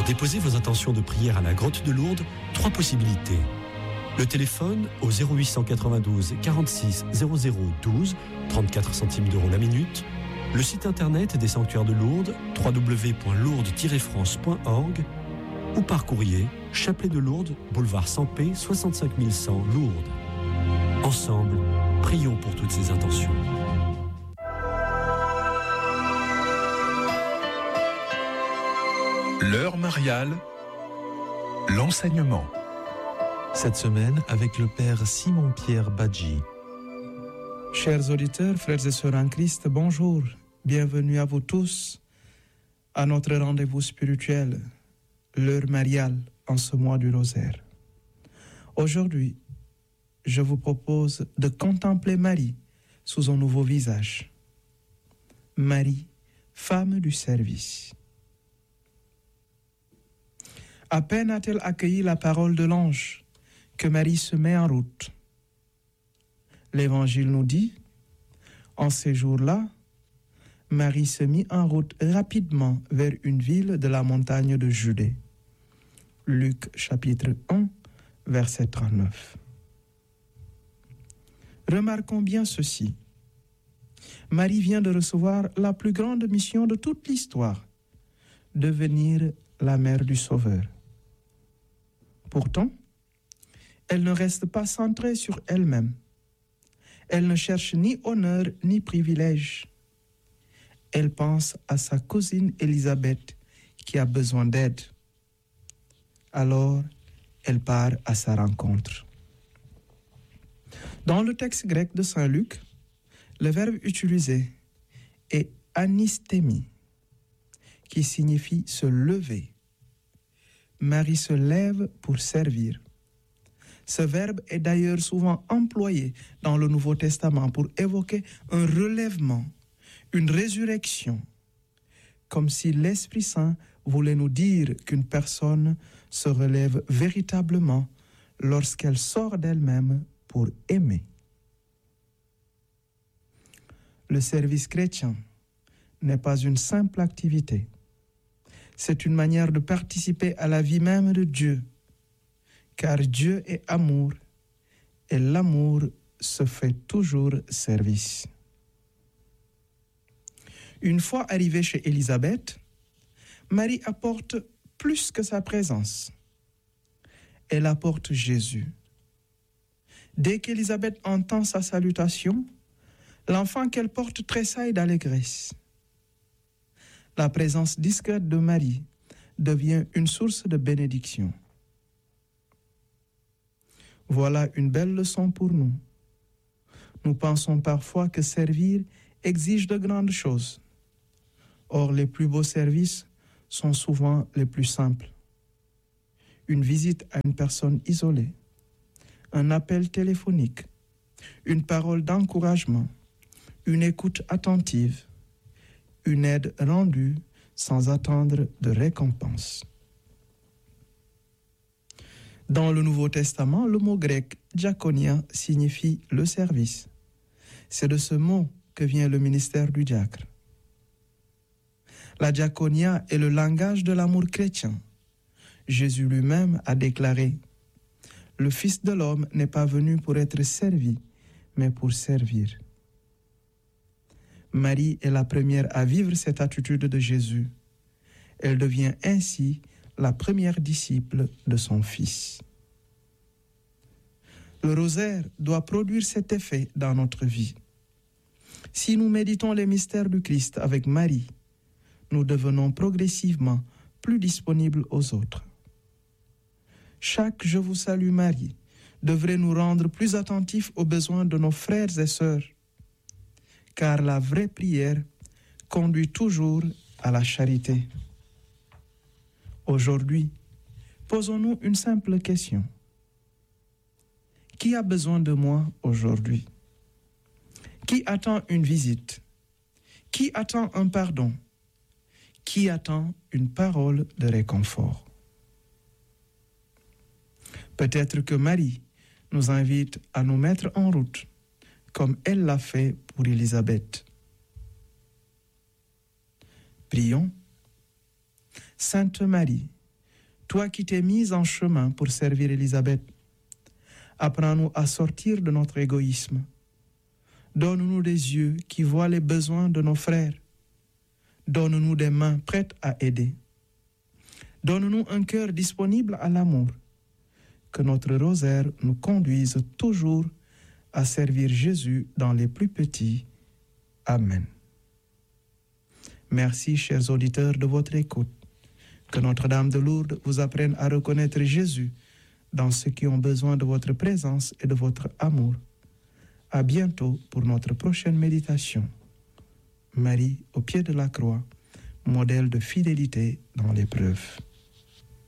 déposer vos intentions de prière à la Grotte de Lourdes, 3 possibilités. Le téléphone au 0892 46 00 12, 34 centimes d'euros la minute. Le site internet des sanctuaires de Lourdes, www.lourdes-france.org, ou par courrier, Chapelet de Lourdes, boulevard Sampé, 65 100 Lourdes. Ensemble, prions pour toutes ces intentions. L'heure mariale, l'enseignement. Cette semaine, avec le père Simon-Pierre Badji. Chers auditeurs, frères et sœurs en Christ, bonjour. Bienvenue à vous tous à notre rendez-vous spirituel, l'heure mariale en ce mois du rosaire. Aujourd'hui, je vous propose de contempler Marie sous un nouveau visage. Marie, femme du service. À peine a-t-elle accueilli la parole de l'ange que Marie se met en route. L'Évangile nous dit, en ces jours-là, Marie se mit en route rapidement vers une ville de la montagne de Judée. Luc chapitre 1, verset 39. Remarquons bien ceci. Marie vient de recevoir la plus grande mission de toute l'histoire, devenir la mère du Sauveur. Pourtant, elle ne reste pas centrée sur elle-même. Elle ne cherche ni honneur ni privilège. Elle pense à sa cousine Élisabeth qui a besoin d'aide. Alors, elle part à sa rencontre. Dans le texte grec de Saint Luc, le verbe utilisé est anistémie, qui signifie se lever. Marie se lève pour servir. Ce verbe est d'ailleurs souvent employé dans le Nouveau Testament pour évoquer un relèvement, une résurrection, comme si l'Esprit Saint voulait nous dire qu'une personne se relève véritablement lorsqu'elle sort d'elle-même pour aimer. Le service chrétien n'est pas une simple activité. C'est une manière de participer à la vie même de Dieu, car Dieu est amour, et l'amour se fait toujours service. Une fois arrivée chez Élisabeth, Marie apporte plus que sa présence. Elle apporte Jésus. Dès qu'Élisabeth entend sa salutation, l'enfant qu'elle porte tressaille d'allégresse. La présence discrète de Marie devient une source de bénédiction. Voilà une belle leçon pour nous. Nous pensons parfois que servir exige de grandes choses. Or, les plus beaux services sont souvent les plus simples. Une visite à une personne isolée, un appel téléphonique, une parole d'encouragement, une écoute attentive, une aide rendue sans attendre de récompense. Dans le Nouveau Testament, le mot grec diaconia signifie le service. C'est de ce mot que vient le ministère du diacre. La diaconia est le langage de l'amour chrétien. Jésus lui-même a déclaré « Le Fils de l'homme n'est pas venu pour être servi, mais pour servir ». Marie est la première à vivre cette attitude de Jésus. Elle devient ainsi la première disciple de son Fils. Le rosaire doit produire cet effet dans notre vie. Si nous méditons les mystères du Christ avec Marie, nous devenons progressivement plus disponibles aux autres. Chaque « Je vous salue Marie » devrait nous rendre plus attentifs aux besoins de nos frères et sœurs, car la vraie prière conduit toujours à la charité. Aujourd'hui, posons-nous une simple question. Qui a besoin de moi aujourd'hui? Qui attend une visite? Qui attend un pardon? Qui attend une parole de réconfort? Peut-être que Marie nous invite à nous mettre en route, comme elle l'a fait pour Élisabeth. Prions. Sainte Marie, Toi qui t'es mise en chemin pour servir Élisabeth, apprends-nous à sortir de notre égoïsme. Donne-nous des yeux qui voient les besoins de nos frères. Donne-nous des mains prêtes à aider. Donne-nous un cœur disponible à l'amour. Que notre rosaire nous conduise toujours à servir Jésus dans les plus petits. Amen. Merci, chers auditeurs, de votre écoute. Que Notre-Dame de Lourdes vous apprenne à reconnaître Jésus dans ceux qui ont besoin de votre présence et de votre amour. À bientôt pour notre prochaine méditation. Marie, au pied de la croix, modèle de fidélité dans l'épreuve.